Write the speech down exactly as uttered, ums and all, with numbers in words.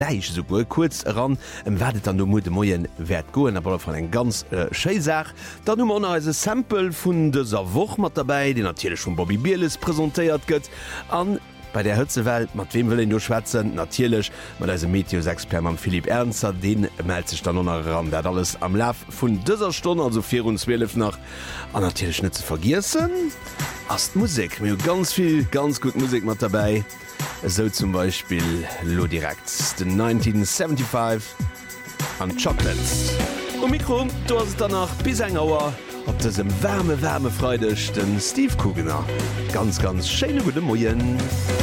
Deich so go kurz ran em werdet an du Mu de Moien werd goen, aber van eng ganz äh, Scheisach. Dan um an als Sample vun deser Woch mat dabei, den natürlich schon Bobby Bieles präsentiert gëtt an bei der Hëtzewelt, mat wem will du schwätzen natierlech mat als Meteosexpert am Philipp Ernster, den meldt sich dann ran, dat alles am Laf vun dëser Stunde also vierundzwanzig nach an natürlich Schnitze vergissen. As Musik mir ganz viel ganz gut Musik mat dabei. So zum Beispiel lo direkt den neunzehnhundertfünfundsiebzig an Chocolates. Um Mikro, du hast danach bis eng Auer op diesem wärme wärme freudig den Steve Kugener. Ganz ganz schöne gute Moyen.